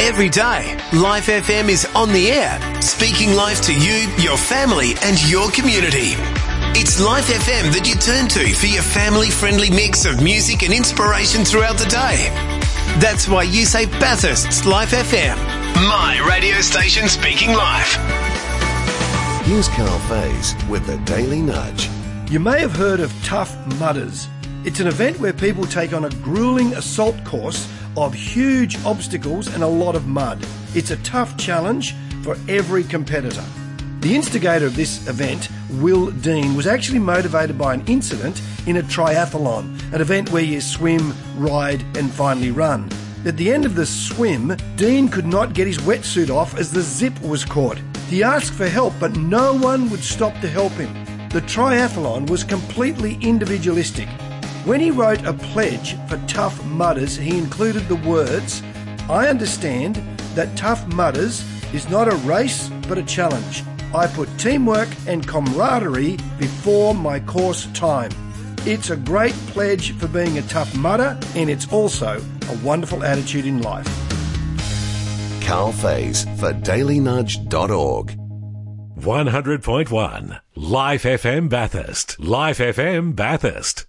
Every day, Life FM is on the air, speaking life to you, your family and your community. It's Life FM that you turn to for your family-friendly mix of music and inspiration throughout the day. That's why you say Bathurst's Life FM, my radio station speaking life. Here's Carl Faze with the Daily Nudge. You may have heard of Tough Mudders. It's an event where people take on a grueling assault course of huge obstacles and a lot of mud. It's a tough challenge for every competitor. The instigator of this event, Will Dean, was actually motivated by an incident in a triathlon, an event where you swim, ride and finally run. At the end of the swim, Dean could not get his wetsuit off as the zip was caught. He asked for help, but no one would stop to help him. The triathlon was completely individualistic. When he wrote a pledge for Tough Mudders, he included the words, "I understand that Tough Mudders is not a race but a challenge. I put teamwork and camaraderie before my course time." It's a great pledge for being a tough mudder, and it's also a wonderful attitude in life. Carl Faze for dailynudge.org. 100.1 Life FM Bathurst. Life FM Bathurst.